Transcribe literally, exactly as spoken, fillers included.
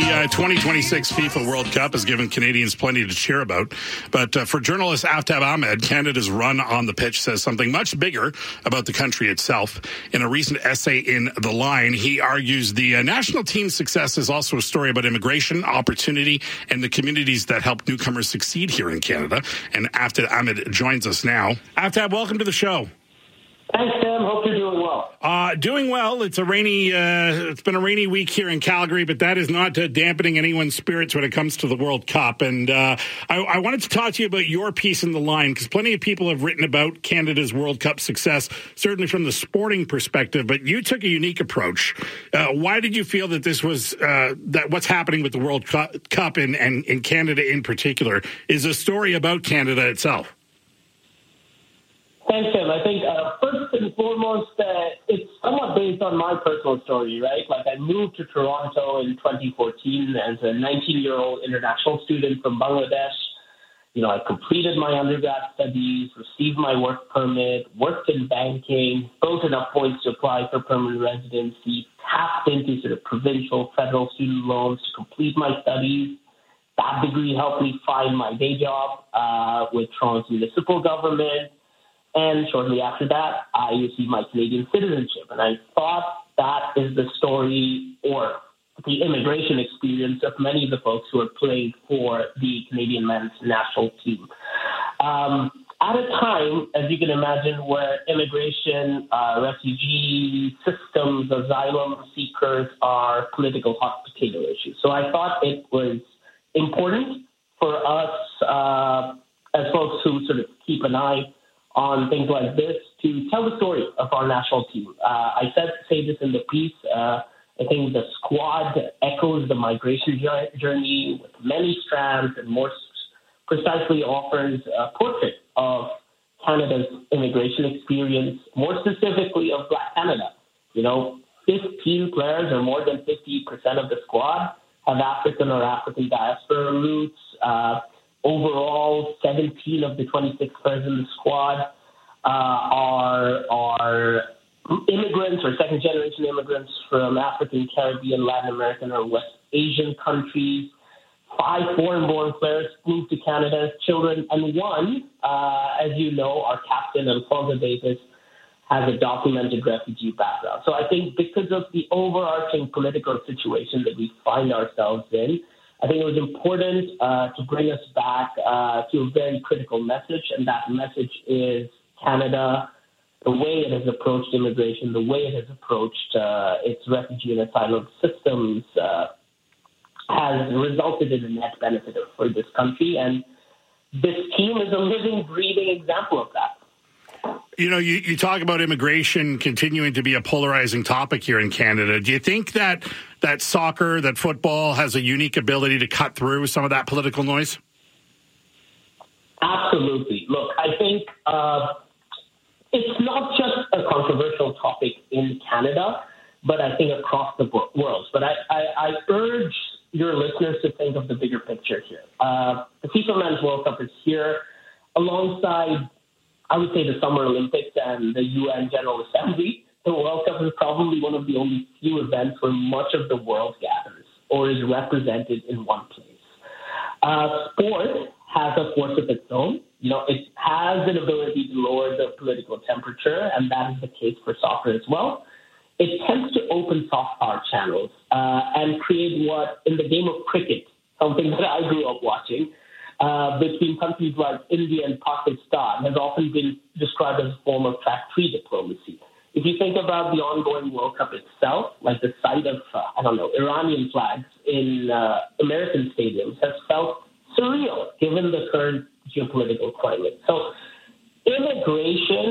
uh, twenty twenty-six FIFA World Cup has given Canadians plenty to cheer about. But uh, for journalist Aftab Ahmed, Canada's run on the pitch says something much bigger about the country itself. In a recent essay in The Line, he argues the uh, national team's success is also a story about immigration, opportunity, and the communities that help newcomers succeed here in Canada. And Aftab Ahmed joins us now. Aftab, welcome to the show. Thanks, Sam. Hope you're doing well. Uh, doing well. It's a rainy, uh, it's been a rainy week here in Calgary, but that is not uh, dampening anyone's spirits when it comes to the World Cup. And uh, I, I wanted to talk to you about your piece in The Line, because plenty of people have written about Canada's World Cup success, certainly from the sporting perspective, but you took a unique approach. Uh, why did you feel that this was, uh, that what's happening with the World Cup and, and in Canada in particular is a story about Canada itself? Thanks, Tim. I think uh, first and foremost, uh, it's somewhat based on my personal story, right? Like, I moved to Toronto in twenty fourteen as a nineteen-year-old international student from Bangladesh. You know, I completed my undergrad studies, received my work permit, worked in banking, built enough points to apply for permanent residency, tapped into sort of provincial, federal student loans to complete my studies. That degree helped me find my day job uh, with Toronto's municipal government. And shortly after that, I received my Canadian citizenship. And I thought that is the story or the immigration experience of many of the folks who are playing for the Canadian men's national team. Um, at a time, as you can imagine, where immigration, uh, refugee systems, asylum seekers are political hot potato issues. So I thought it was important for us uh, as folks who sort of keep an eye on things like this to tell the story of our national team. Uh, I said say this in the piece. Uh, I think the squad echoes the migration journey with many strands and more precisely offers a portrait of Canada's immigration experience, more specifically of Black Canada. You know, fifteen players or more than fifty percent of the squad have African or African diaspora roots. Uh, Overall, seventeen of the twenty-six players in the squad uh, are are immigrants or second-generation immigrants from African, Caribbean, Latin American, or West Asian countries. Five foreign-born players moved to Canada as children, and one, uh, as you know, our captain, Alfonso Davis, has a documented refugee background. So I think because of the overarching political situation that we find ourselves in, I think it was important uh, to bring us back uh, to a very critical message, and that message is Canada, the way it has approached immigration, the way it has approached uh, its refugee and asylum systems uh, has resulted in a net benefit for this country, and this team is a living, breathing example of that. You know, you, you talk about immigration continuing to be a polarizing topic here in Canada. Do you think that that soccer, that football has a unique ability to cut through some of that political noise? Absolutely. Look, I think uh, it's not just a controversial topic in Canada, but I think across the world. But I, I, I urge your listeners to think of the bigger picture here. Uh, the FIFA Men's World Cup is here alongside, I would say, the Summer Olympics and the U N General Assembly. The World Cup is probably one of the only few events where much of the world gathers or is represented in one place. Uh, sport has a force of its own. You know, it has an ability to lower the political temperature, and that is the case for soccer as well. It tends to open soft power channels uh, and create what, in the game of cricket, something that I grew up watching, Uh, between countries like India and Pakistan has often been described as a form of track-free diplomacy. If you think about the ongoing World Cup itself, like the sight of, uh, I don't know, Iranian flags in uh, American stadiums has felt surreal given the current geopolitical climate. So immigration